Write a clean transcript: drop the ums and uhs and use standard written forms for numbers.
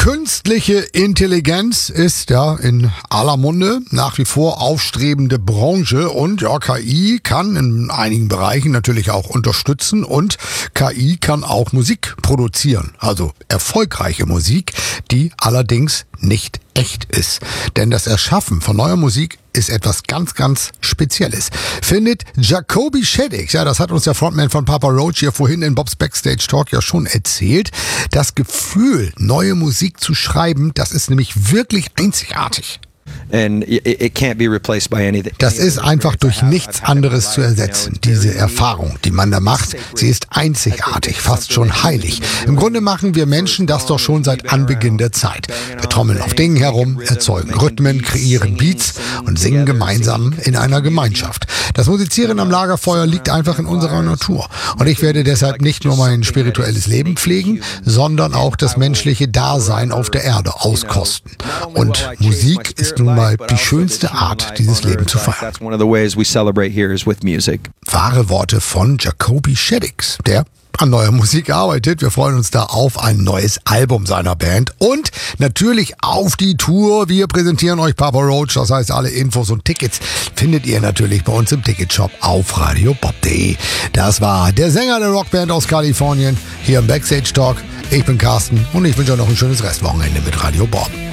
Künstliche Intelligenz ist ja in aller Munde, nach wie vor aufstrebende Branche und ja, KI kann in einigen Bereichen natürlich auch unterstützen und KI kann auch Musik produzieren, also erfolgreiche Musik, die allerdings nicht echt ist. Denn das Erschaffen von neuer Musik ist etwas ganz, ganz Spezielles. Findet Jacoby Shaddix, ja, das hat uns der Frontman von Papa Roach hier vorhin in Bob's Backstage Talk ja schon erzählt. Das Gefühl, neue Musik zu schreiben, das ist nämlich wirklich einzigartig. Das ist einfach durch nichts anderes zu ersetzen. Diese Erfahrung, die man da macht, sie ist einzigartig, fast schon heilig. Im Grunde machen wir Menschen das doch schon seit Anbeginn der Zeit. Wir trommeln auf Dingen herum, erzeugen Rhythmen, kreieren Beats und singen gemeinsam in einer Gemeinschaft. Das Musizieren am Lagerfeuer liegt einfach in unserer Natur. Und ich werde deshalb nicht nur mein spirituelles Leben pflegen, sondern auch das menschliche Dasein auf der Erde auskosten. Und Musik ist nun mal die schönste Art, dieses Leben zu feiern. Wahre Worte von Jacoby Shaddix, der an neuer Musik arbeitet. Wir freuen uns da auf ein neues Album seiner Band und natürlich auf die Tour. Wir präsentieren euch Papa Roach, das heißt, alle Infos und Tickets findet ihr natürlich bei uns im Ticketshop auf radiobob.de. Das war der Sänger der Rockband aus Kalifornien hier im Backstage Talk. Ich bin Carsten und ich wünsche euch noch ein schönes Restwochenende mit Radio Bob.